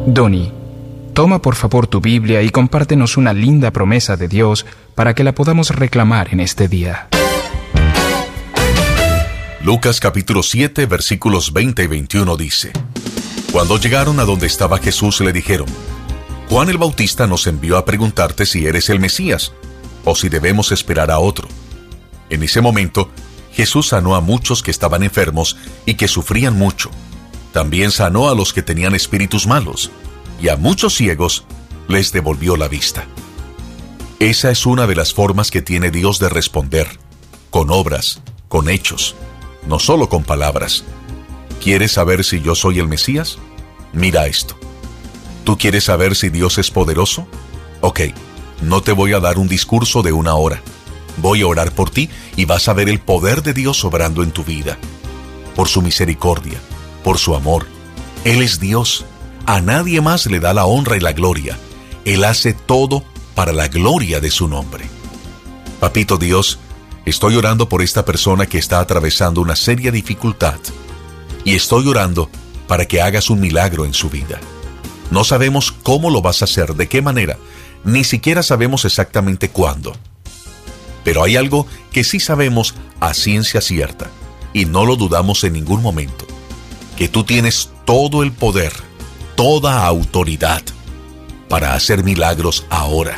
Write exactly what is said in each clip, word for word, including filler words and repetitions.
Donnie, toma por favor tu Biblia y compártenos una linda promesa de Dios para que la podamos reclamar en este día. Lucas capítulo siete, versículos veinte y veintiuno dice: Cuando llegaron a donde estaba Jesús, le dijeron: Juan el Bautista nos envió a preguntarte si eres el Mesías, o si debemos esperar a otro. En ese momento, Jesús sanó a muchos que estaban enfermos y que sufrían mucho. También sanó a los que tenían espíritus malos, y a muchos ciegos les devolvió la vista. Esa es una de las formas que tiene Dios de responder, con obras, con hechos, no solo con palabras. ¿Quieres saber si yo soy el Mesías? Mira esto. ¿Tú quieres saber si Dios es poderoso? Ok, no te voy a dar un discurso de una hora. Voy a orar por ti y vas a ver el poder de Dios obrando en tu vida. Por su misericordia, por su amor. Él es Dios. A nadie más le da la honra y la gloria. Él hace todo para la gloria de su nombre. Papito Dios, estoy orando por esta persona que está atravesando una seria dificultad. Y estoy orando para que hagas un milagro en su vida. No sabemos cómo lo vas a hacer, de qué manera. Ni siquiera sabemos exactamente cuándo. Pero hay algo que sí sabemos a ciencia cierta, y no lo dudamos en ningún momento. Que tú tienes todo el poder, toda autoridad para hacer milagros ahora.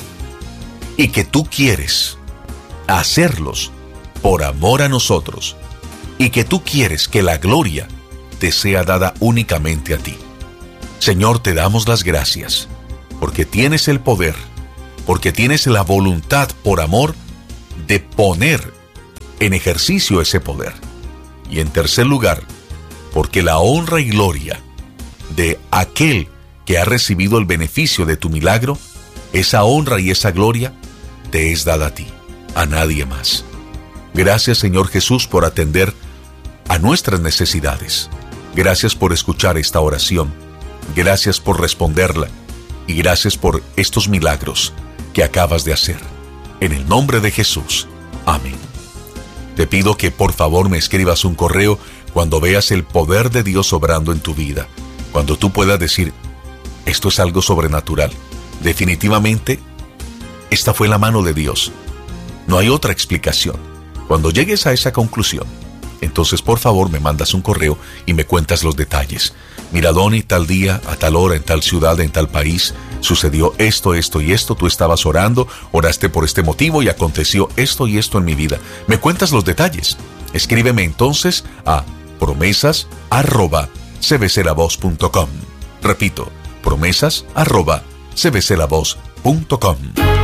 Y que tú quieres hacerlos por amor a nosotros. Y que tú quieres que la gloria te sea dada únicamente a ti. Señor, te damos las gracias, porque tienes el poder, porque tienes la voluntad por amor de poner en ejercicio ese poder. Y en tercer lugar, porque la honra y gloria de aquel que ha recibido el beneficio de tu milagro, esa honra y esa gloria te es dada a ti, a nadie más. Gracias, Señor Jesús, por atender a nuestras necesidades. Gracias por escuchar esta oración. Gracias por responderla. Y gracias por estos milagros que acabas de hacer. En el nombre de Jesús. Amén. Te pido que por favor me escribas un correo cuando veas el poder de Dios obrando en tu vida. Cuando tú puedas decir, esto es algo sobrenatural. Definitivamente, esta fue la mano de Dios. No hay otra explicación. Cuando llegues a esa conclusión, entonces por favor me mandas un correo y me cuentas los detalles. Mira, Donnie, tal día, a tal hora, en tal ciudad, en tal país, sucedió esto, esto y esto, tú estabas orando, oraste por este motivo y aconteció esto y esto en mi vida. Me cuentas los detalles. Escríbeme entonces a promesas arroba c b c la voz punto com. Repito, promesas arroba c b c la voz punto com.